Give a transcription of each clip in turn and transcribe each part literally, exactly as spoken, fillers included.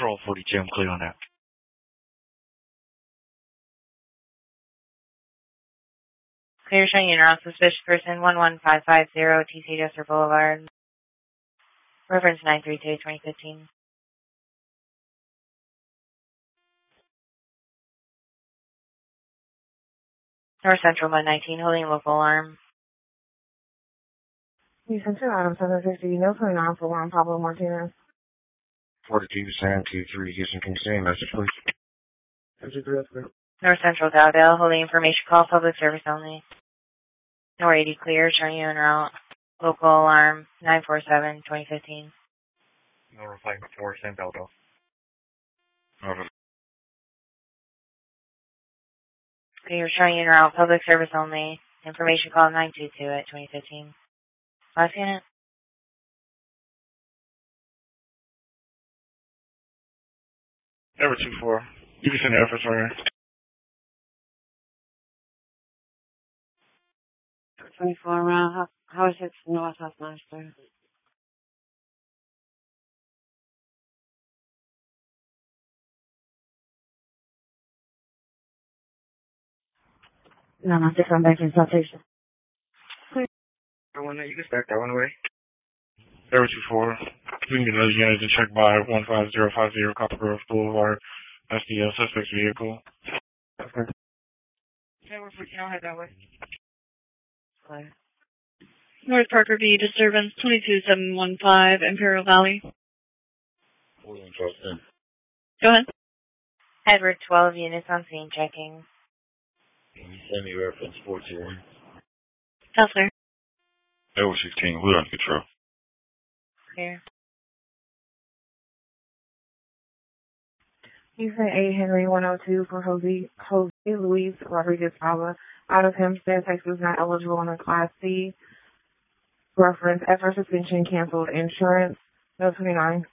Patrol forty-two, I'm clear on that. Clear showing you around suspicious person one one five five zero T C Jester Boulevard. Reference nine three two twenty fifteen. North Central one nineteen, holding local alarm. You sent two items, seven fifty, no twenty-nine for one, Pablo Martinez. forty-two, Sam, two three, Houston, can you say a message, please? North Central Dowdale, holding information call, public service only. North eighty clear, showing you en route. Local alarm nine four seven twenty fifteen. North five four, Sam Dowdale. Over. Clear, showing you en route, public service only. Information call nine two two at twenty fifteen. Last unit. Ever two four. You can send the efforts right here. twenty-four around, how, how is it North Housemaster? No, I'm just on back in Citation. That one, you can stack that one away. Ever two four. You can get another unit to check by one five zero five zero Copper Grove Boulevard. That's the uh, suspect's vehicle. Okay. Okay, we're freaking out, head that way. Clear. North Parker V, disturbance two two seven one five, Imperial Valley. William Charleston. Go ahead. Edward twelve units on scene checking. Can you send me reference four two one? That's clear. Edward sixteen, we're under control. Clear. You sent eight Henry one oh two for Jose, Jose Luis Rodriguez Alba out of Hempstead, Texas, not eligible on a Class C. Reference, after suspension, canceled insurance, no twenty-nine.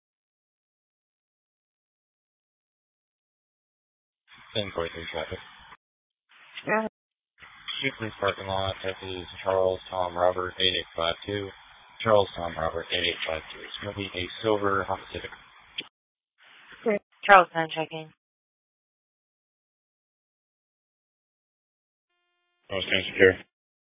ten forty-three traffic. Yeah. Street parking lot, Texas, Charles Tom Robert eight eight five two. Charles Tom Robert eight eight five two. It's going to be a silver Honda Civic. Charleston checking. Oh, it's secure.